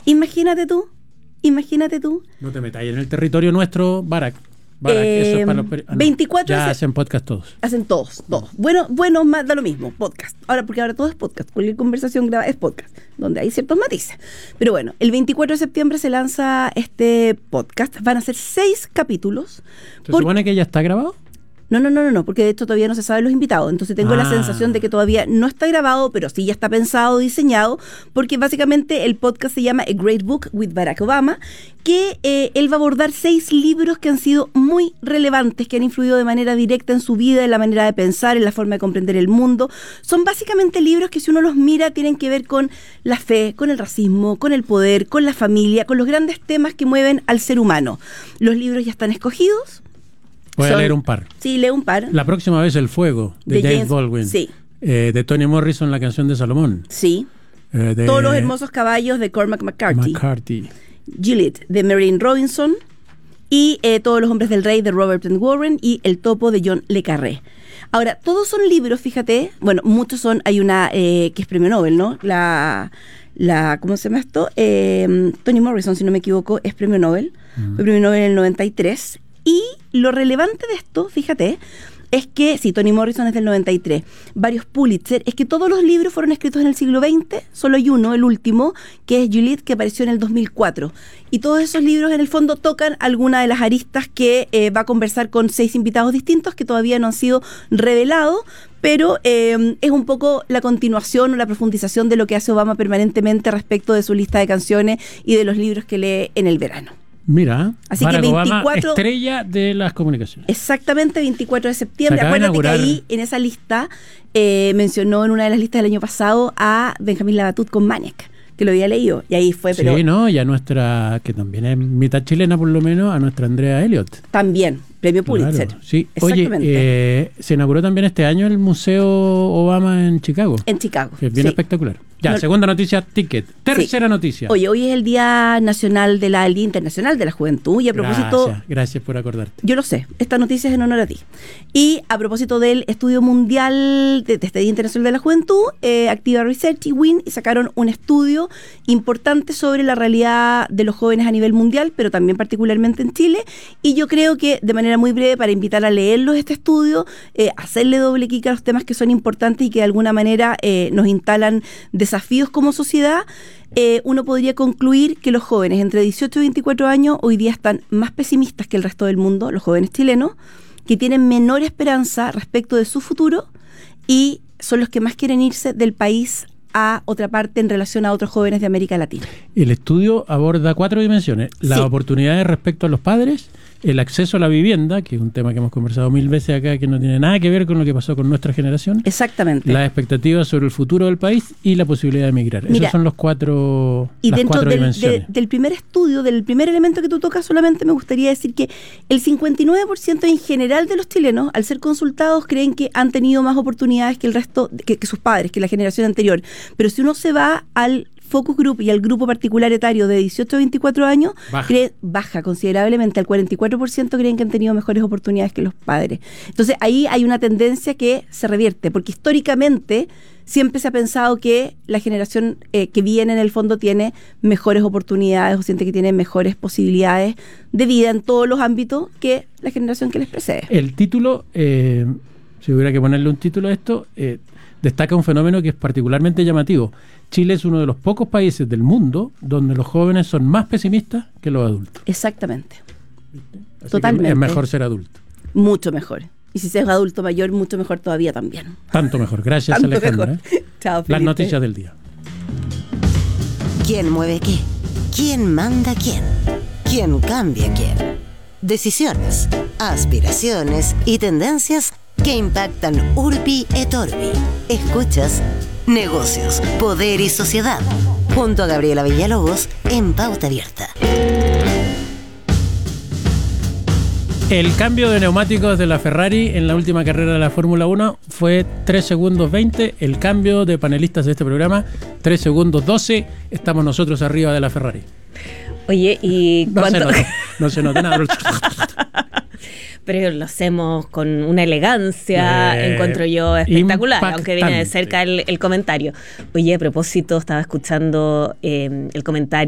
Imagínate tú. No te metas en el territorio nuestro, Barack, eso es para los 24 ya hacen podcast todos. Hacen todos. Bueno, más da lo mismo, podcast. Porque ahora todo es podcast. Cualquier conversación grabada es podcast, donde hay ciertos matices. Pero bueno, el 24 de septiembre se lanza este podcast. Van a ser 6 capítulos. ¿Se supone que ya está grabado? No, porque de hecho todavía no se saben los invitados. Entonces tengo la sensación de que todavía no está grabado, pero sí ya está pensado, diseñado, porque básicamente el podcast se llama A Great Book with Barack Obama, que él va a abordar 6 libros que han sido muy relevantes, que han influido de manera directa en su vida, en la manera de pensar, en la forma de comprender el mundo. Son básicamente libros que, si uno los mira, tienen que ver con la fe, con el racismo, con el poder, con la familia, con los grandes temas que mueven al ser humano. Los libros ya están escogidos. Voy a leer un par. Sí, leo un par. La próxima vez El Fuego, de James Baldwin. Sí. De Toni Morrison, La Canción de Salomón. Sí. Todos los hermosos caballos, de Cormac McCarthy. Gilead, de Marianne Robinson. Y Todos los hombres del rey, de Robert Penn Warren. Y El topo, de John le Carré. Ahora, todos son libros, fíjate. Bueno, muchos son. Hay una que es premio Nobel, ¿no? ¿Cómo se llama esto? Toni Morrison, si no me equivoco, es premio Nobel. Fue premio Nobel en el 93. Y lo relevante de esto, fíjate, es que, sí, Toni Morrison es del 93, varios Pulitzer, es que todos los libros fueron escritos en el siglo XX, solo hay uno, el último, que es Gilead, que apareció en el 2004. Y todos esos libros, en el fondo, tocan alguna de las aristas que va a conversar con 6 invitados distintos que todavía no han sido revelados, pero es un poco la continuación o la profundización de lo que hace Obama permanentemente respecto de su lista de canciones y de los libros que lee en el verano. Mira, así Barack que 24, Obama, estrella de las comunicaciones. Exactamente, 24 de septiembre. Acuérdate que ahí, en esa lista, mencionó en una de las listas del año pasado a Benjamín Labatut con Maniac, que lo había leído, y ahí fue. Pero sí, ¿no? Y a nuestra, que también es mitad chilena por lo menos, a nuestra Andrea Elliot. También, premio Pulitzer. Claro, sí. Oye, se inauguró también este año el Museo Obama en Chicago. En Chicago. Que es bien espectacular. Ya, segunda noticia, ticket. Tercera noticia. Oye, hoy es el Día Nacional el Día Internacional de la Juventud, y a propósito... Gracias por acordarte. Yo lo sé, esta noticia es en honor a ti. Y a propósito del estudio mundial de este Día Internacional de la Juventud, Activa Research y WIN sacaron un estudio importante sobre la realidad de los jóvenes a nivel mundial, pero también particularmente en Chile, y yo creo que, de manera muy breve, para invitar a leerlos este estudio, hacerle doble clic a los temas que son importantes y que de alguna manera nos instalan desafíos como sociedad, uno podría concluir que los jóvenes entre 18 y 24 años hoy día están más pesimistas que el resto del mundo, los jóvenes chilenos, que tienen menor esperanza respecto de su futuro y son los que más quieren irse del país a otra parte en relación a otros jóvenes de América Latina. El estudio aborda 4 dimensiones: las oportunidades respecto a los padres, el acceso a la vivienda, que es un tema que hemos conversado 1000 veces acá, que no tiene nada que ver con lo que pasó con nuestra generación. Exactamente. Las expectativas sobre el futuro del país y la posibilidad de emigrar. Mira, esos son las cuatro dimensiones. Del primer estudio, del primer elemento que tú tocas, solamente me gustaría decir que el 59% en general de los chilenos, al ser consultados, creen que han tenido más oportunidades que el resto, que sus padres, que la generación anterior. Pero si uno se va al focus group y al grupo particular etario de 18 a 24 años, baja considerablemente. Al 44% creen que han tenido mejores oportunidades que los padres. Entonces ahí hay una tendencia que se revierte, porque históricamente siempre se ha pensado que la generación que viene en el fondo tiene mejores oportunidades o siente que tiene mejores posibilidades de vida en todos los ámbitos que la generación que les precede. El título, si hubiera que ponerle un título a esto, destaca un fenómeno que es particularmente llamativo. Chile es uno de los pocos países del mundo donde los jóvenes son más pesimistas que los adultos. Exactamente. Así Totalmente. Es mejor ser adulto. Mucho mejor. Y si seas adulto mayor, mucho mejor todavía también. Tanto mejor. Gracias, Alejandra. Chao, Felipe. Las noticias del día. ¿Quién mueve qué? ¿Quién manda quién? ¿Quién cambia quién? Decisiones, aspiraciones y tendencias que impactan Urbi et Orbi. Escuchas Negocios, Poder y Sociedad, junto a Gabriela Villalobos en Pauta Abierta. El cambio de neumáticos de la Ferrari en la última carrera de la Fórmula 1 fue 3 segundos 20. El cambio de panelistas de este programa, 3 segundos 12. Estamos nosotros arriba de la Ferrari. Oye, ¿y cuánto? No se nota nada. Pero lo hacemos con una elegancia, encuentro yo, espectacular, impactante. Aunque viene de cerca el comentario. Oye, a propósito, estaba escuchando el comentario